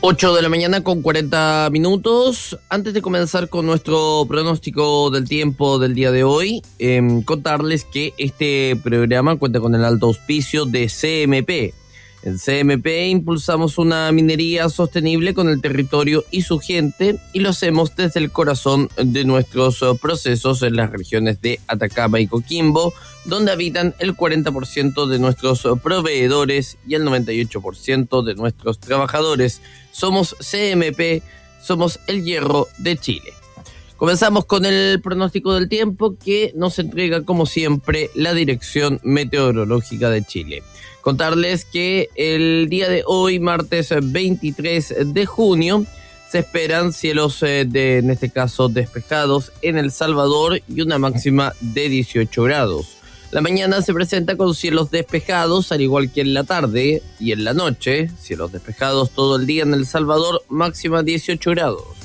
8 de la mañana con 40 minutos. Antes de comenzar con nuestro pronóstico del tiempo del día de hoy, contarles que este programa cuenta con el alto auspicio de CMP. En CMP impulsamos una minería sostenible con el territorio y su gente, y lo hacemos desde el corazón de nuestros procesos en las regiones de Atacama y Coquimbo, donde habitan el 40% de nuestros proveedores y el 98% de nuestros trabajadores. Somos CMP, somos el hierro de Chile. Comenzamos con el pronóstico del tiempo que nos entrega, como siempre, la Dirección Meteorológica de Chile. Contarles que el día de hoy, martes 23 de junio, se esperan cielos en este caso despejados en El Salvador y una máxima de 18 grados. La mañana se presenta con cielos despejados, al igual que en la tarde y en la noche. Cielos despejados todo el día en El Salvador, máxima 18 grados.